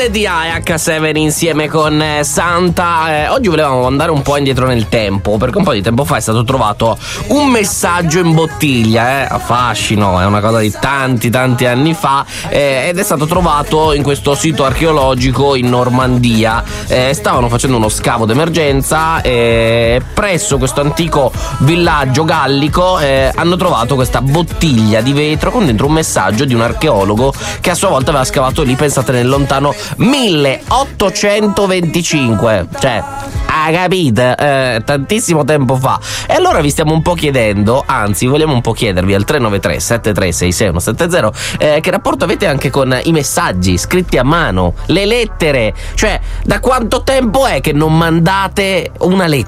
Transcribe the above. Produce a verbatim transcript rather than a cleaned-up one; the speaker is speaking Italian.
Melody A e acca sette insieme con eh, Santa. Eh, oggi volevamo andare un po' indietro nel tempo, perché un po' di tempo fa è stato trovato un messaggio in bottiglia, eh, affascino, è una cosa di tanti tanti anni fa, eh, ed è stato trovato in questo sito archeologico in Normandia. Eh, stavano facendo uno scavo d'emergenza e presso questo antico villaggio gallico eh, hanno trovato questa bottiglia di vetro con dentro un messaggio di un archeologo che a sua volta aveva scavato lì, pensate, nel lontano milleottocentoventicinque, cioè, ah, capite? Eh, tantissimo tempo fa. E allora vi stiamo un po' chiedendo, anzi vogliamo un po' chiedervi al tre nove tre sette tre sei sei uno sette zero eh, che rapporto avete anche con i messaggi scritti a mano, le lettere, cioè da quanto tempo è che non mandate una lettera?